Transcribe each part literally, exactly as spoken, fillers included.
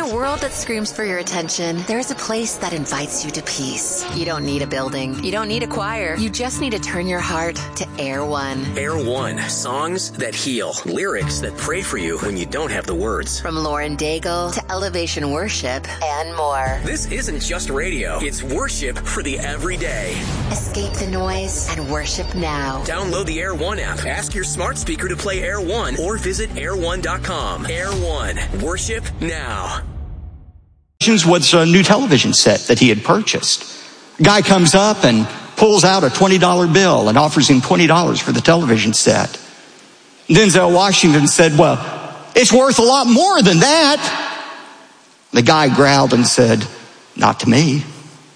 a world that screams for your attention, there's a place that invites you to peace. You don't need a building. You don't need a choir. You just need to turn your heart to Air One. Air One. Songs that heal. Lyrics that pray for you when you don't have the words. From Lauren Daigle to Elevation Worship and more. This isn't just radio. It's worship for the everyday. Escape the noise and worship now. Download the Air One app. Ask your smart speaker to play Air One or visit air one dot com. Air One. Worship now. Was a new television set that he had purchased. Guy comes up and pulls out a twenty dollar bill and offers him twenty dollars for the television set. Denzel Washington said, well, it's worth a lot more than that. The guy growled and said, not to me.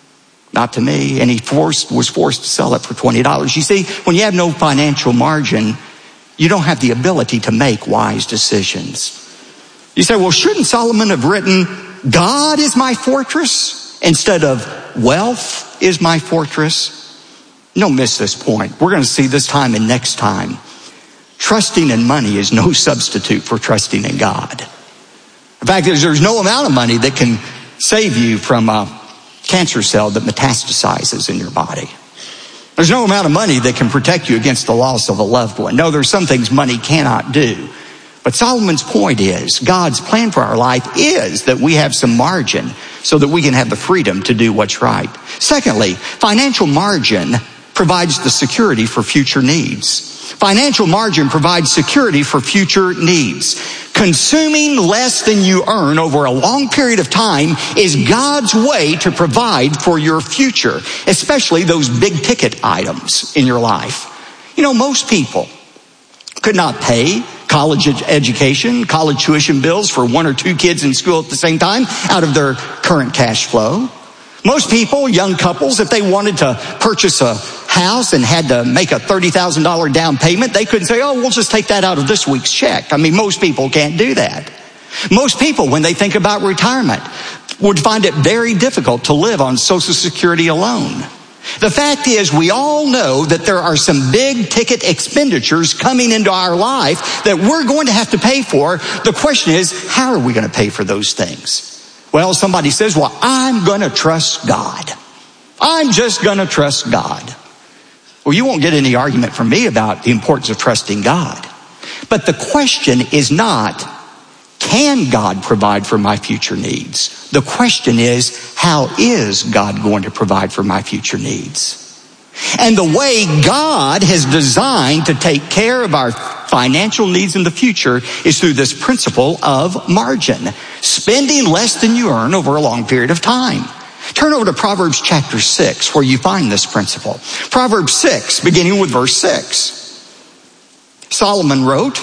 Not to me. And he forced was forced to sell it for twenty dollars. You see, when you have no financial margin, you don't have the ability to make wise decisions. You say, well, shouldn't Solomon have written, God is my fortress, instead of wealth is my fortress? Don't miss this point. We're going to see this time and next time. Trusting in money is no substitute for trusting in God. In fact, there's, there's no amount of money that can save you from a cancer cell that metastasizes in your body. There's no amount of money that can protect you against the loss of a loved one. No, there's some things money cannot do. But Solomon's point is, God's plan for our life is that we have some margin so that we can have the freedom to do what's right. Secondly, financial margin provides the security for future needs. Financial margin provides security for future needs. Consuming less than you earn over a long period of time is God's way to provide for your future, especially those big ticket items in your life. You know, most people could not pay college ed- education, college tuition bills for one or two kids in school at the same time out of their current cash flow. Most people, young couples, if they wanted to purchase a house and had to make a thirty thousand dollars down payment, they couldn't say, oh, we'll just take that out of this week's check. I mean, most people can't do that. Most people, when they think about retirement, would find it very difficult to live on Social Security alone. The fact is, we all know that there are some big ticket expenditures coming into our life that we're going to have to pay for. The question is, how are we going to pay for those things? Well, somebody says, well, I'm going to trust God. I'm just going to trust God. Well, you won't get any argument from me about the importance of trusting God. But the question is not, can God provide for my future needs? The question is, how is God going to provide for my future needs? And the way God has designed to take care of our financial needs in the future is through this principle of margin. Spending less than you earn over a long period of time. Turn over to Proverbs chapter six, where you find this principle. Proverbs six, beginning with verse six. Solomon wrote,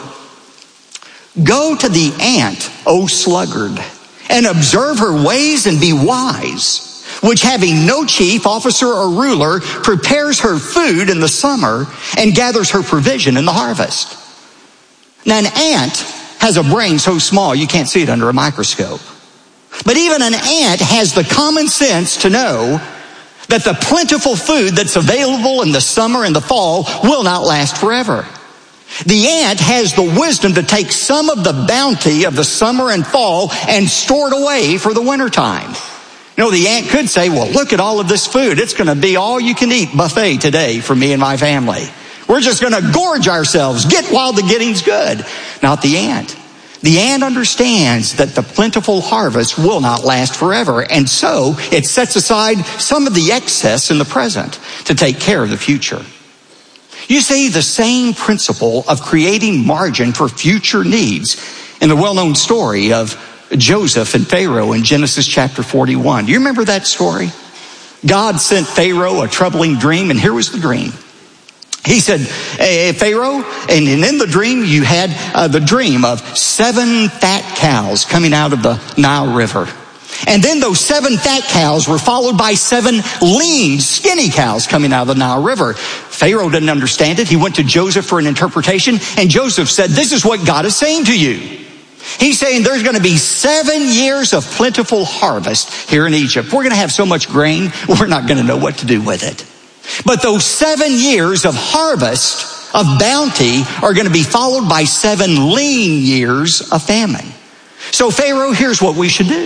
go to the ant, O sluggard, and observe her ways and be wise, which having no chief, officer, or ruler, prepares her food in the summer and gathers her provision in the harvest. Now an ant has a brain so small you can't see it under a microscope. But even an ant has the common sense to know that the plentiful food that's available in the summer and the fall will not last forever. The ant has the wisdom to take some of the bounty of the summer and fall and store it away for the wintertime. You know, the ant could say, well, look at all of this food. It's going to be all you can eat buffet today for me and my family. We're just going to gorge ourselves. Get while the getting's good. Not the ant. The ant understands that the plentiful harvest will not last forever. And so it sets aside some of the excess in the present to take care of the future. You see the same principle of creating margin for future needs in the well-known story of Joseph and Pharaoh in Genesis chapter forty-one. Do you remember that story? God sent Pharaoh a troubling dream, and here was the dream. He said, hey, Pharaoh, and in the dream you had uh, the dream of seven fat cows coming out of the Nile River. And then those seven fat cows were followed by seven lean, skinny cows coming out of the Nile River. Pharaoh didn't understand it. He went to Joseph for an interpretation, and Joseph said, this is what God is saying to you. He's saying there's going to be seven years of plentiful harvest here in Egypt. We're going to have so much grain, we're not going to know what to do with it. But those seven years of harvest, of bounty, are going to be followed by seven lean years of famine. So Pharaoh, here's what we should do.